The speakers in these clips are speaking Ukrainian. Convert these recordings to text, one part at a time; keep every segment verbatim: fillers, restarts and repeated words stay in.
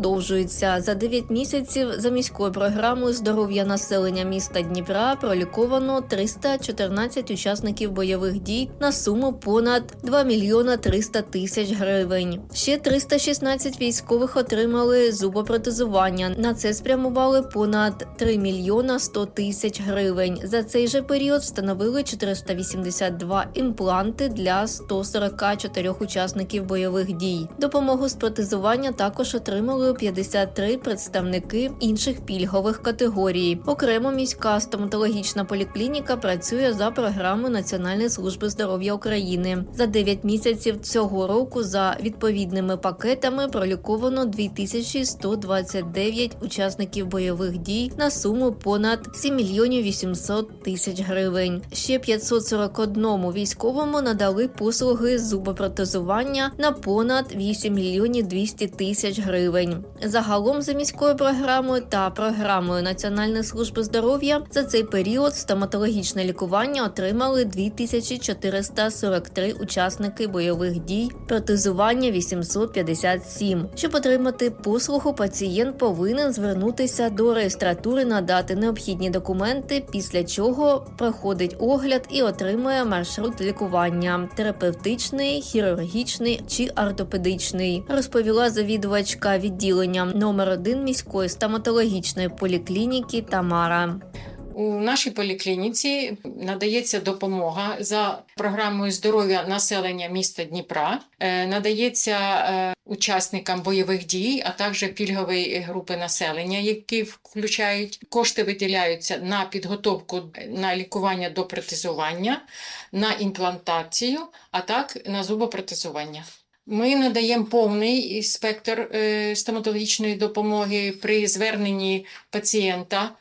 продовжується. За дев'ять місяців за міською програмою здоров'я населення міста Дніпра проліковано триста чотирнадцять учасників бойових дій на суму понад два мільйона триста тисяч гривень. Ще триста шістнадцять військових отримали зубопротезування. На це спрямували понад три мільйона сто тисяч гривень. За цей же період встановили чотириста вісімдесят два імпланти для сто сорок чотири учасників бойових дій. Допомогу з протезування також отримали п'ятдесят три представники інших пільгових категорій. Окремо міська стоматологічна поліклініка працює за програмою Національної служби здоров'я України. За дев'ять місяців цього року за відповідними пакетами проліковано дві тисячі сто двадцять дев'ять учасників бойових дій на суму понад сім мільйонів вісімсот тисяч гривень. Ще п'ятсот сорок одному військовому надали послуги з зубопротезування на понад вісім мільйонів двісті тисяч гривень. Загалом за міською програмою та програмою Національної служби здоров'я за цей період стоматологічне лікування отримали дві тисячі чотириста сорок три учасники бойових дій, протезування вісімсот п'ятдесят сім. Щоб отримати послугу, пацієнт повинен звернутися до реєстратури, надати необхідні документи, після чого проходить огляд і отримує маршрут лікування – терапевтичний, хірургічний чи ортопедичний, розповіла завідувачка відділення номер один міської стоматологічної поліклініки Тамара. У нашій поліклініці надається допомога за програмою здоров'я населення міста Дніпра, надається учасникам бойових дій, а також пільгової групи населення, які включають. Кошти виділяються на підготовку, на лікування до протезування, на імплантацію, а так на зубопротезування. Ми надаємо повний спектр стоматологічної допомоги при зверненні пацієнта,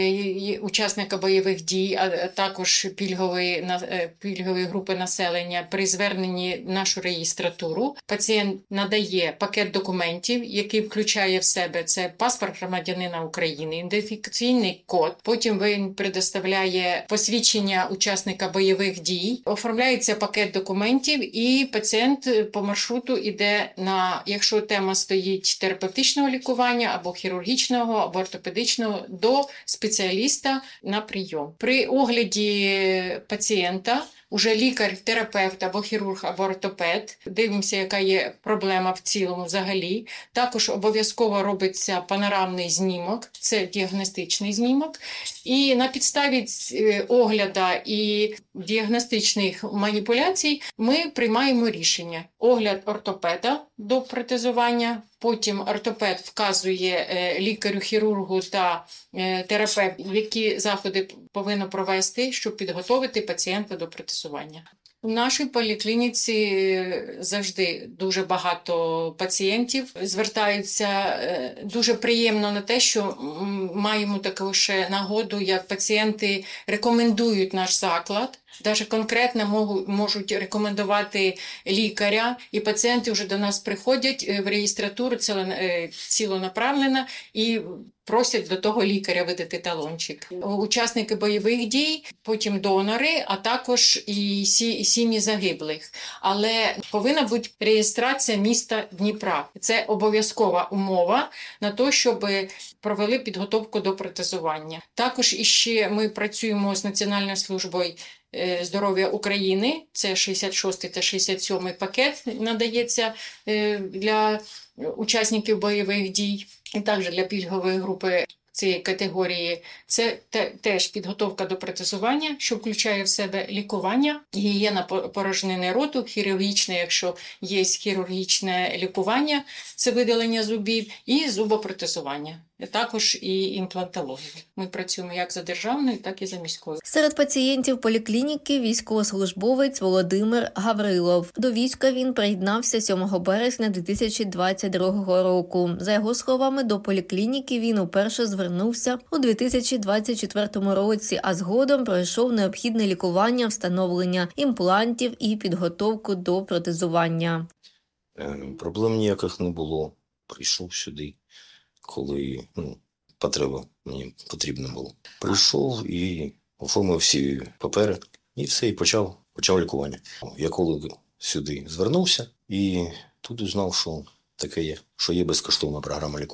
учасника бойових дій, а також пільгової, пільгової групи населення при зверненні в нашу реєстратуру. Пацієнт надає пакет документів, який включає в себе це паспорт громадянина України, ідентифікаційний код, потім він предоставляє посвідчення учасника бойових дій, оформляється пакет документів і пацієнт по маршруту йде на, якщо тема стоїть терапевтичного лікування або хірургічного, або ортопедичного, до спеціаліста на прийом. При огляді пацієнта уже лікар, терапевт або хірург, або ортопед. Дивимося, яка є проблема в цілому взагалі. Також обов'язково робиться панорамний знімок, це діагностичний знімок. І на підставі огляду і діагностичних маніпуляцій ми приймаємо рішення. Огляд ортопеда до протезування, потім ортопед вказує лікарю-хірургу та терапевту, які заходи повинно провести, щоб підготовити пацієнта до протезування. У нашій поліклініці завжди дуже багато пацієнтів звертаються. Дуже приємно на те, що маємо таку ще нагоду, як пацієнти рекомендують наш заклад. Навіть конкретно можуть рекомендувати лікаря, і пацієнти вже до нас приходять в реєстратуру цілонаправленно і просять до того лікаря видати талончик. Учасники бойових дій, потім донори, а також і сім'ї загиблих. Але повинна бути реєстрація міста Дніпра. Це обов'язкова умова на те, щоб провели підготовку до протезування. Також іще ми працюємо з Національною службою здоров'я України, це шістдесят шостий та шістдесят сьомий пакет надається для учасників бойових дій, і також для пільгової групи цієї категорії. Це те, теж підготовка до протезування, що включає в себе лікування, гігієна порожнини роту, хірургічне, якщо є хірургічне лікування, це видалення зубів, і зубопротезування. Також і імплантологію. Ми працюємо як за державною, так і за міською. Серед пацієнтів поліклініки військовослужбовець Володимир Гаврилов. До війська він приєднався сьомого березня дві тисячі двадцять другого року. За його словами, до поліклініки він уперше звернувся у дві тисячі двадцять четвертому році, а згодом пройшов необхідне лікування, встановлення імплантів і підготовку до протезування. Проблем ніяких не було. Прийшов сюди, коли ну, потреба мені потрібна була. Прийшов і оформив всі папери, і все, і почав, почав лікування. Я коли сюди звернувся, і тут узнав, що таке є, що є безкоштовна програма лікування.